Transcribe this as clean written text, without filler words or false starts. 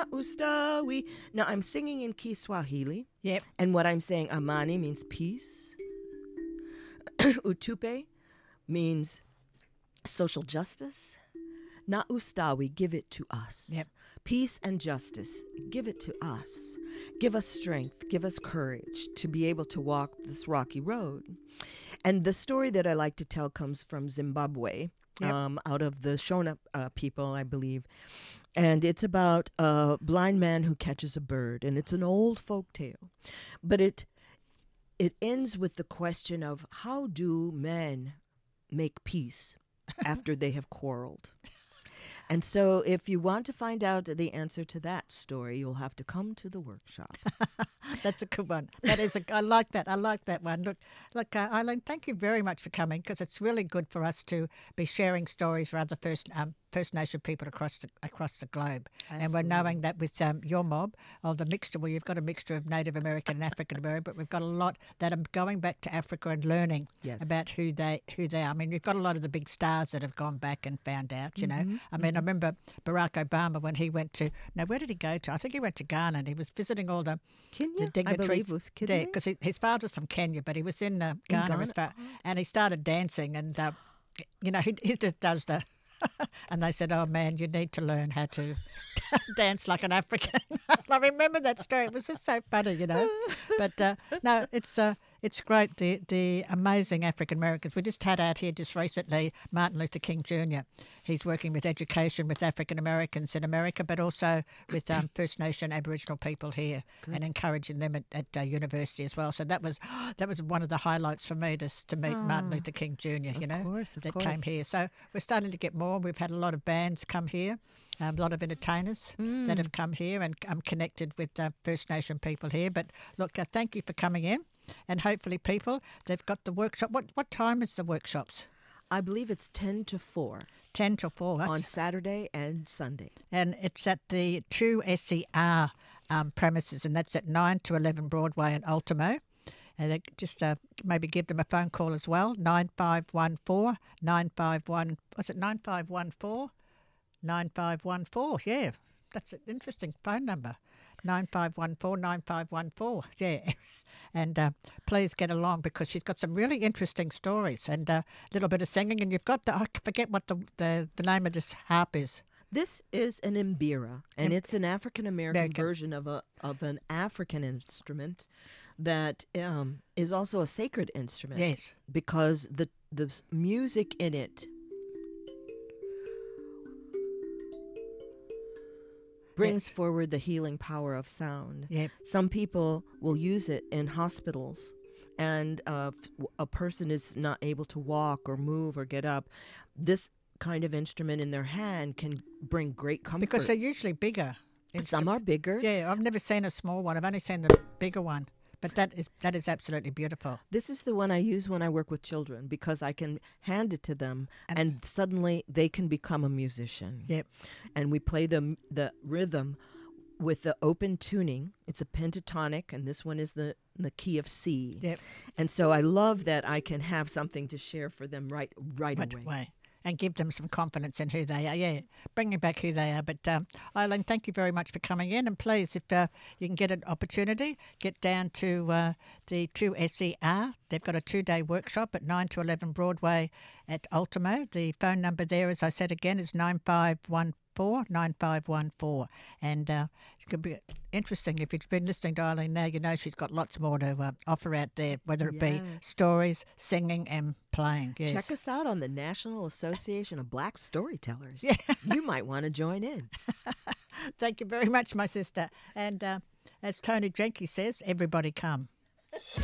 na ustawi. Now I'm singing in Kiswahili. Yep. And what I'm saying, amani means peace. Utupe means social justice. Na ustawi, give it to us. Yep. Peace and justice, give it to us. Give us strength, give us courage to be able to walk this rocky road. And the story that I like to tell comes from Zimbabwe, Yep. out of the Shona people, I believe. And it's about a blind man who catches a bird. And it's an old folk tale. But it ends with the question of how do men make peace after they have quarreled? And so if you want to find out the answer to that story, you'll have to come to the workshop. That's a good one. I like that. I like that one. Look, Eileen, thank you very much for coming, because it's really good for us to be sharing stories for other First Nation people across the globe. Absolutely. And we're knowing that with your mob, the mixture, well, you've got a mixture of Native American and African American, but we've got a lot that are going back to Africa and learning about who they are. I mean, we've got a lot of the big stars that have gone back and found out, you know. I mean, I remember Barack Obama when he went to, now where did he go to? I think he went to Ghana, and he was visiting all the Kenya, dignitaries. I believe it was Kenya. Because his father's from Kenya, but he was in Ghana. And he started dancing, and, you know, he just does the... And they said, oh, man, you need to learn how to dance like an African. I remember that story. It was just so funny, you know. But, no, it's great, the amazing African Americans. We just had out here just recently Martin Luther King Jr. He's working with education with African Americans in America, but also with First Nation Aboriginal people here. Good. And encouraging them at university as well. So that was one of the highlights for me, to meet Martin Luther King Jr., you know, that came here. So we're starting to get more. We've had a lot of bands come here. A lot of entertainers that have come here, and I'm connected with First Nation people here. But look, thank you for coming in, and hopefully people, they've got the workshop. What time is the workshops? I believe it's 10 to 4. 10 to 4. On Saturday and Sunday. And it's at the True SCR premises, and that's at 9 to 11 Broadway in Ultimo. And they just maybe give them a phone call as well, 9514 951. What's it, 9514? 9514, yeah. That's an interesting phone number, 9514 9514, yeah. And please get along, because she's got some really interesting stories and a little bit of singing. And you've got I forget what the name of this harp is. This is an mbira, and it's an African-American version of an African instrument that is also a sacred instrument. Yes. Because the music in it brings forward the healing power of sound. Yep. Some people will use it in hospitals, and a person is not able to walk or move or get up. This kind of instrument in their hand can bring great comfort. Because they're usually bigger. Some are bigger. Yeah, I've never seen a small one. I've only seen the bigger one. But that is absolutely beautiful. This is the one I use when I work with children, because I can hand it to them and suddenly they can become a musician. Yep. And we play the rhythm with the open tuning. It's a pentatonic, and this one is the key of C. Yep. And so I love that I can have something to share for them right away. And give them some confidence in who they are. Yeah, bringing back who they are. But Eileen, thank you very much for coming in. And please, if you can get an opportunity, get down to the True SCR. They've got a 2-day workshop at 9 to 11 Broadway at Ultimo. The phone number there, as I said again, is 9514 9514. And it could be interesting. If you've been listening to Eileen now, you know she's got lots more to offer out there, whether it be stories, singing and playing. Yes. Check us out on the National Association of Black Storytellers. Yeah. You might want to join in. Thank you very much, my sister. And as Tony Jenkins says, everybody come.